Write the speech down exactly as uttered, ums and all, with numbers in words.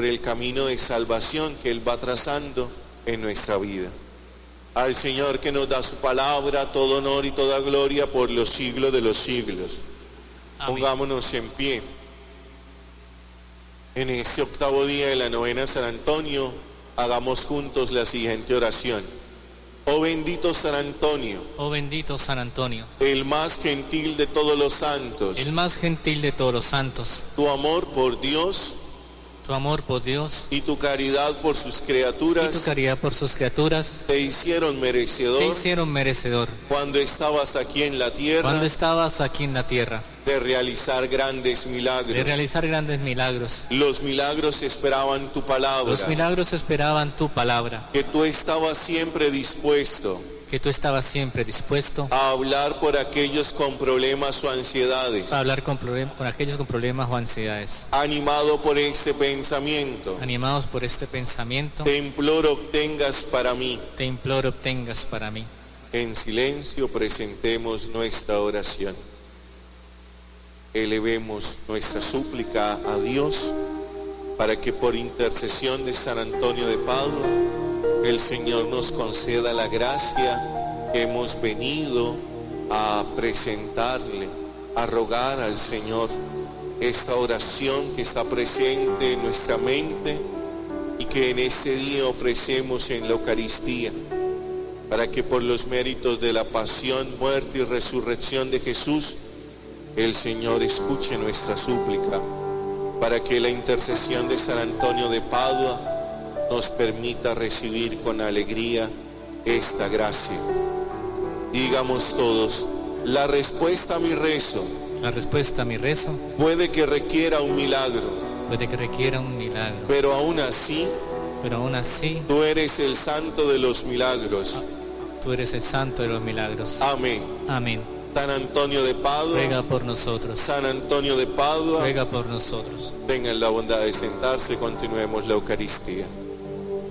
por el camino de salvación que Él va trazando en nuestra vida. Al Señor que nos da su palabra, todo honor y toda gloria por los siglos de los siglos. Amén. Pongámonos en pie. En este octavo día de la novena San Antonio, hagamos juntos la siguiente oración. Oh bendito San Antonio, oh bendito San Antonio, el más gentil de todos los santos, el más gentil de todos los santos, tu amor por Dios, tu amor por Dios y tu caridad por sus criaturas, y tu caridad por sus criaturas, te hicieron merecedor, te hicieron merecedor, cuando estabas aquí en la tierra, cuando estabas aquí en la tierra, de realizar grandes milagros, de realizar grandes milagros. Los milagros esperaban tu palabra, los milagros esperaban tu palabra, que tú estabas siempre dispuesto, que tú estabas siempre dispuesto a hablar por aquellos con problemas o ansiedades, a hablar con, problem- con aquellos con problemas o ansiedades. Animado por este pensamiento, animados por este pensamiento, te imploro obtengas para mí, te imploro obtengas para mí. En silencio presentemos nuestra oración. Elevemos nuestra súplica a Dios para que por intercesión de San Antonio de Padua el Señor nos conceda la gracia que hemos venido a presentarle, a rogar al Señor. Esta oración que está presente en nuestra mente y que en este día ofrecemos en la Eucaristía, para que por los méritos de la pasión, muerte y resurrección de Jesús, el Señor escuche nuestra súplica, para que la intercesión de San Antonio de Padua nos permita recibir con alegría esta gracia. Digamos todos, la respuesta a mi rezo, la respuesta a mi rezo, puede que requiera un milagro, puede que requiera un milagro, pero aún así, pero aún así, tú eres el santo de los milagros. Tú eres el santo de los milagros. Amén. Amén. San Antonio de Padua, ruega por nosotros. San Antonio de Padua, ruega por nosotros. tengan la bondad de sentarse, continuemos la Eucaristía.